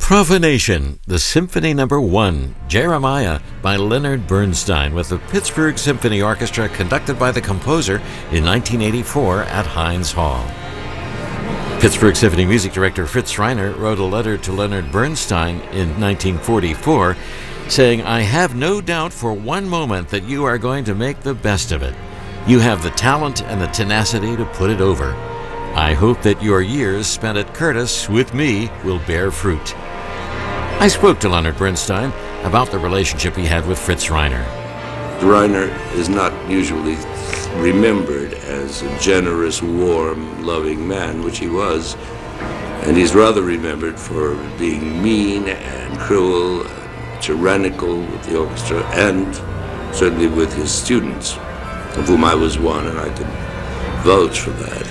Profanation, the Symphony No. 1, Jeremiah, by Leonard Bernstein, with the Pittsburgh Symphony Orchestra, conducted by the composer in 1984 at Heinz Hall. Pittsburgh Symphony music director Fritz Reiner wrote a letter to Leonard Bernstein in 1944 saying, "I have no doubt for one moment that you are going to make the best of it. You have the talent and the tenacity to put it over. I hope that your years spent at Curtis with me will bear fruit." I spoke to Leonard Bernstein about the relationship he had with Fritz Reiner. Reiner is not usually remembered as a generous, warm, loving man, which he was, and he's rather remembered for being mean and cruel, tyrannical with the orchestra, and certainly with his students, of whom I was one, and I can vouch for that.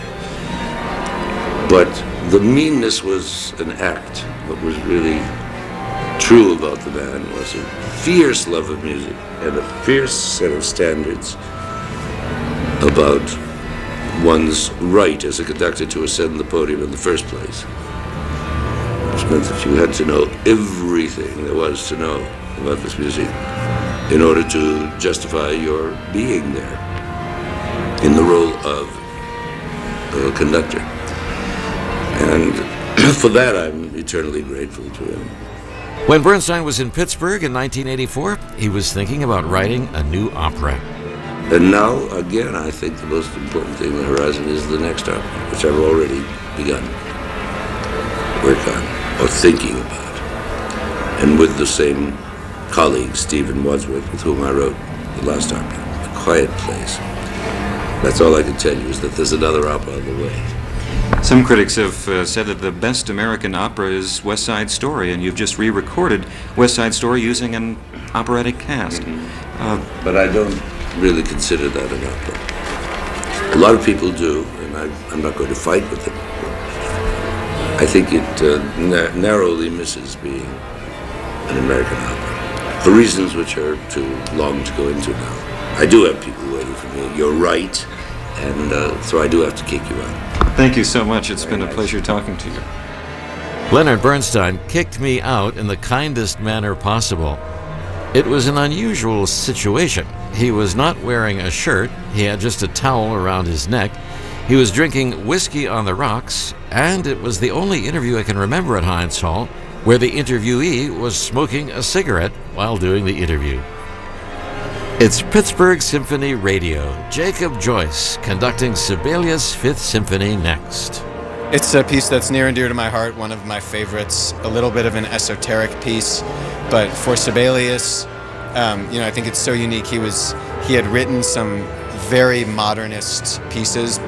But the meanness was an act. What was really true about the man was a fierce love of music and a fierce set of standards about one's right as a conductor to ascend the podium in the first place. Which meant that you had to know everything there was to know about this music in order to justify your being there in the role of a conductor. And for that, I'm eternally grateful to him. When Bernstein was in Pittsburgh in 1984, he was thinking about writing a new opera. And now, again, I think the most important thing on the horizon is the next opera, which I've already begun to work on, or thinking about. And with the same colleague, Stephen Wadsworth, with whom I wrote the last opera, A Quiet Place. That's all I can tell you, is that there's another opera on the way. Some critics have said that the best American opera is West Side Story, and you've just re-recorded West Side Story using an operatic cast. But I don't really consider that an opera. A lot of people do, and I'm not going to fight with them. I think it narrowly misses being an American opera, for reasons which are too long to go into now. I do have people waiting for me. You're right, and so I do have to kick you out. Thank you so much. It's been a pleasure talking to you. Leonard Bernstein kicked me out in the kindest manner possible. It was an unusual situation. He was not wearing a shirt. He had just a towel around his neck. He was drinking whiskey on the rocks, and it was the only interview I can remember at Heinz Hall where the interviewee was smoking a cigarette while doing the interview. It's Pittsburgh Symphony Radio. Jacob Joyce conducting Sibelius' Fifth Symphony next. It's a piece that's near and dear to my heart, one of my favorites, a little bit of an esoteric piece, but for Sibelius, I think it's so unique. He had written some very modernist pieces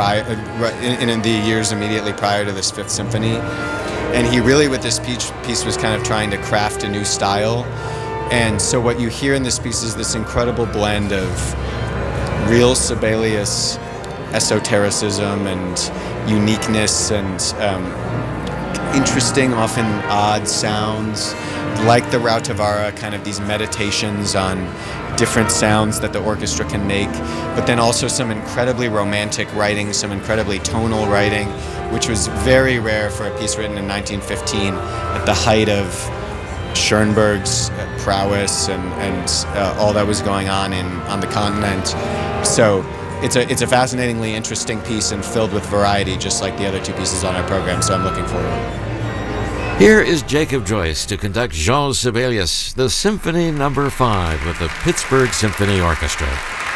in the years immediately prior to this Fifth Symphony, and he really, with this piece, was kind of trying to craft a new style. And so what you hear in this piece is this incredible blend of real Sibelius esotericism and uniqueness and interesting, often odd sounds, like the Rautavaara, kind of these meditations on different sounds that the orchestra can make, but then also some incredibly romantic writing, some incredibly tonal writing, which was very rare for a piece written in 1915 at the height of Schoenberg's prowess and all that was going on on the continent. So it's a fascinatingly interesting piece and filled with variety, just like the other two pieces on our program, so I'm looking forward. Here is Jacob Joyce to conduct Jean Sibelius, the Symphony No. 5 with the Pittsburgh Symphony Orchestra.